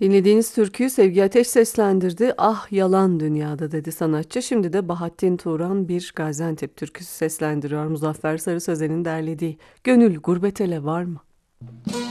Dinlediğiniz türküyü Sevgi Ateş seslendirdi. Ah yalan dünyada dedi sanatçı. Şimdi de Bahattin Turan bir Gaziantep türküsü seslendiriyor. Muzaffer Sarı Sözen'in derlediği Gönül gurbet ele var mı?